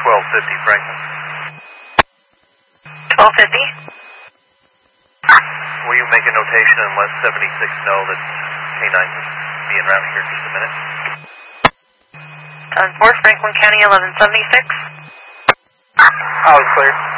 1250 Franklin. 1250? Will you make a notation and let 76 know that K9 will be around here in just a minute? 10-4, Franklin County, 1176. I was clear.